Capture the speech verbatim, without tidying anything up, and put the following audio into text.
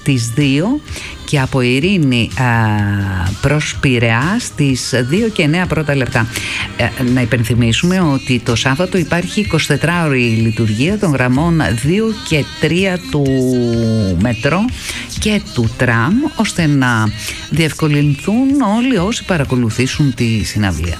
τις δύο και από Ειρήνη α, προς Πειραιά στις δύο και εννέα πρώτα λεπτά. Ε, να υπενθυμίσουμε ότι το Σάββατο υπάρχει εικοσιτετράωρη λειτουργία των γραμμών δύο και τρία του μετρό και του τραμ, ώστε να διευκολυνθούν όλοι όσοι παρακολουθήσουν τη συναυλία.